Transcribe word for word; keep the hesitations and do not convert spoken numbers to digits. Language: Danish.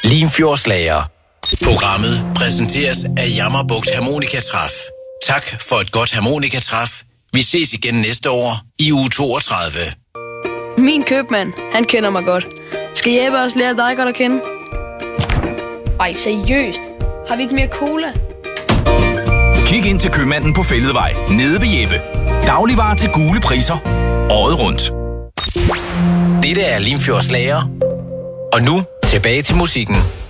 Limfjordslager. Programmet præsenteres af Jammerbugt Harmonikatræf. Tak for et godt harmonikatræf. Vi ses igen næste år i uge toogtredive. Min købmand, han kender mig godt. Skal Jeppe også lære dig godt at kende? Ej, seriøst. Har vi ikke mere cola? Kig ind til købmanden på Fælledvej, nede ved Jeppe. Dagligvarer til gule priser. Året rundt. Dette er Limfjordslager. Og nu tilbage til musikken.